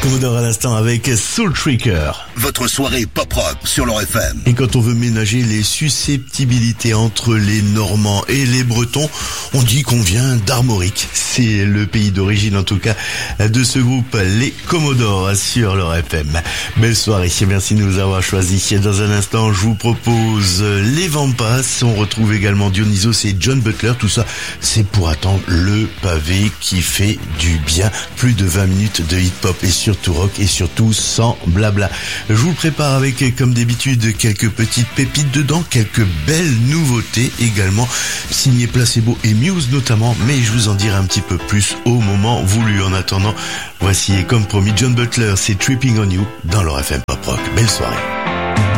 Commodore à l'instant avec Soul Tricker. Votre soirée pop-rock sur leur FM. Et quand on veut ménager les susceptibilités entre les Normands et les Bretons, on dit qu'on vient d'Armorique. C'est le pays d'origine en tout cas de ce groupe, les Commodores sur leur FM. Belle soirée, merci de nous avoir choisis. Dans un instant, je vous propose les Vampas. On retrouve également Dionysos et John Butler. Tout ça, c'est pour attendre le pavé qui fait du bien. Plus de 20 minutes de hip-hop et surtout rock et surtout sans blabla. Je vous prépare avec, comme d'habitude, quelques petites pépites dedans, quelques belles nouveautés également, signées Placebo et Muse notamment, mais je vous en dirai un petit peu plus au moment voulu. En attendant, voici, comme promis, John Butler, c'est Tripping on You dans leur FM Pop Rock. Belle soirée.